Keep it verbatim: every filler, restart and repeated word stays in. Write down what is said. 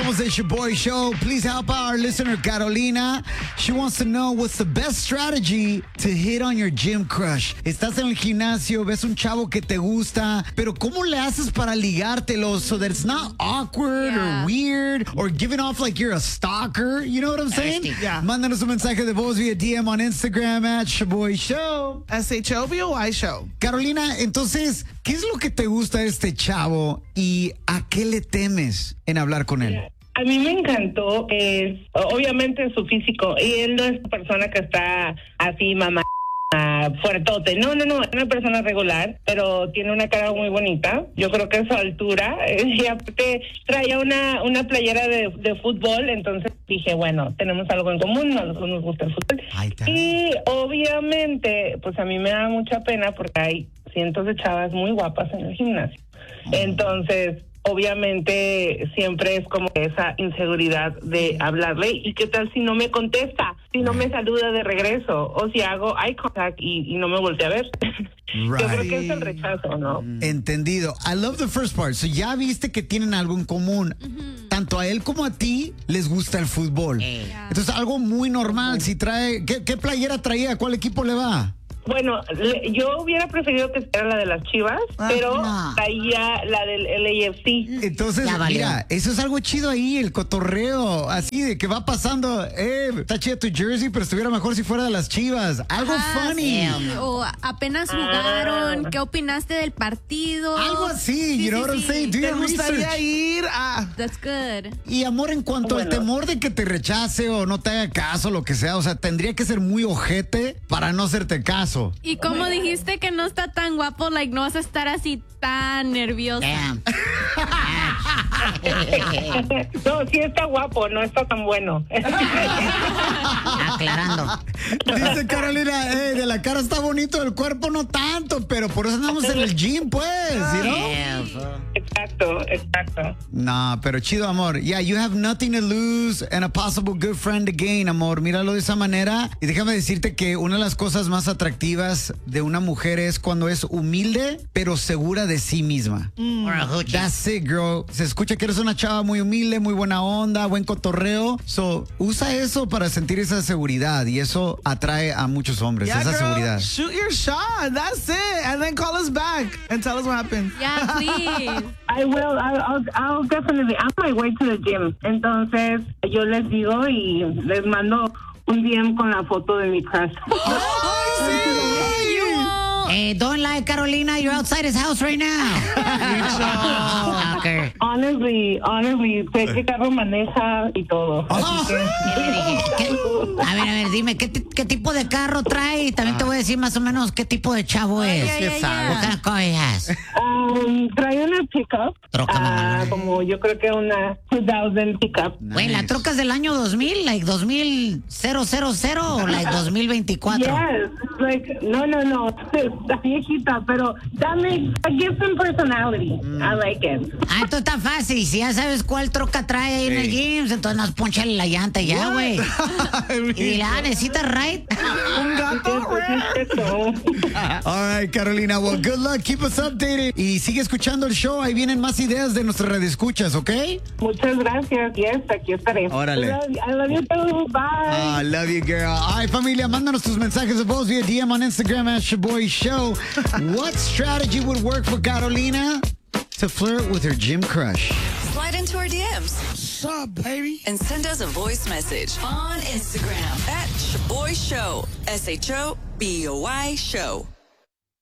Somos the Shaboy Show. Please help our listener Carolina. She wants to know what's the best strategy to hit on your gym crush. Estás en el gimnasio, ves un chavo que te gusta, pero ¿cómo le haces para ligártelo so that it's not awkward yeah. or weird or giving off like you're a stalker? You know what I'm saying? Yeah. Mándanos un mensaje de voz via D M on Instagram at Shaboy Show. S H O B O Y Show. Carolina, entonces, ¿qué es lo que te gusta de este chavo y a qué le temes en hablar con él? A mí me encantó, es obviamente su físico, y él no es una persona que está así, mamá, fuertote. No, no, no, es una persona regular, pero tiene una cara muy bonita. Yo creo que es su altura, y aparte traía una, una playera de, de fútbol, entonces dije, bueno, tenemos algo en común, a nosotros nos gusta el fútbol. Y obviamente, pues a mí me da mucha pena porque hay cientos de chavas muy guapas en el gimnasio. Entonces, obviamente siempre es como esa inseguridad de hablarle, y qué tal si no me contesta, si no me saluda de regreso, o si hago eye contact y, y no me voltea a ver. Right. Yo creo que es el rechazo, ¿no? Entendido. I love the first part. So ya viste que tienen algo en común. Uh-huh. Tanto a él como a ti les gusta el fútbol. Yeah. Entonces algo muy normal. Si trae, ¿qué, qué playera traía? ¿Cuál equipo le va? Bueno, le, yo hubiera preferido que fuera la de las Chivas, ah, pero no. traía la del L A F C. Entonces, mira, eso es algo chido ahí, el cotorreo, así de que va pasando, eh, está chida tu jersey, pero estuviera mejor si fuera de las Chivas. Algo ah, funny. Sí. O apenas jugaron, ah. ¿qué opinaste del partido? Algo así, sí, you know sí, what I'm saying? ¿Te gustaría ir a...? That's good. Y amor, en cuanto bueno. al temor de que te rechace o no te haga caso, lo que sea, o sea, tendría que ser muy ojete para no hacerte caso. Y como dijiste que no está tan guapo, like, no vas a estar así tan nerviosa. No, sí está guapo, no está tan bueno. Aclarando. Dice Carolina, hey, de la cara está bonito, del cuerpo no tanto, pero por eso andamos en el gym, pues, ¿sí, no? Exacto, exacto. No, pero chido, amor. Yeah, you have nothing to lose and a possible good friend to gain, amor. Míralo de esa manera. Y déjame decirte que una de las cosas más atractivas de una mujer es cuando es humilde, pero segura de sí misma. Mm. That's it, girl. Se escucha que eres una chava muy humilde, muy buena onda, buen cotorreo. So, usa eso para sentir esa seguridad y eso atrae a muchos hombres, yeah, esa girl, seguridad. Shoot your shot. That's it. And then call us back and tell us what happened. Yeah, please. I will. I'll, I'll, I'll definitely. I'm on my way to the gym. Entonces, yo les digo y les mando un D M con la foto de mi crush. Oh, sí. Hey, don't lie, Carolina. You're outside his house right now. Okay. Honestly, honestly, sé qué carro maneja y todo. Oh. Que, ¿qué? A ver, a ver, dime, ¿qué, ¿qué tipo de carro trae? Y también te voy a decir más o menos qué tipo de chavo es. Yeah, yeah, yeah. What kind of car he has? Um, trae una pickup. Troca, uh, como yo creo que una two thousand pickup. Güey, nice. ¿La troca es del año dos mil? ¿Like dos mil o like dos mil veinticuatro? Yes, like, no, no, no. Está viejita, pero dame, give some personality. Mm. I like it. Ah, esto está fácil. Si ya sabes cuál troca trae ahí hey. en el gym, entonces nos ponchale la llanta ya, güey. Y dile, ah, ¿necesitas ride? Un gato, All right, Carolina. Well, good luck. Keep us updated. Y sigue escuchando el show. Ahí vienen más ideas de nuestras radioescuchas, ¿ok? Muchas gracias. Yes, aquí estaré. Órale. I love, I love you too. Bye. I love you, girl. All right, familia, mándanos tus mensajes de voz via D M on Instagram at Shaboy Show. What strategy would work for Carolina to flirt with her gym crush? Slide into our D Ms. What's up, baby? And send us a voice message on Instagram at Shaboy Show. S H O B O Y Show.